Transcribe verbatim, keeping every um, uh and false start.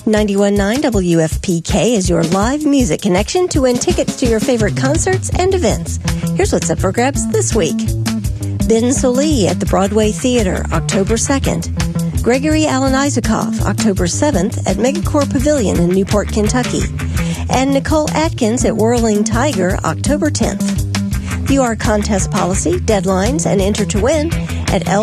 ninety-one point nine W F P K is your live music connection to win tickets to your favorite concerts and events. Here's what's up for grabs this week. Ben Sollee at the Broadway Theater, October second. Gregory Alan Isakov, October seventh at Megacore Pavilion in Newport, Kentucky. And Nicole Atkins at Whirling Tiger, October tenth. View our contest policy, deadlines, and enter to win at L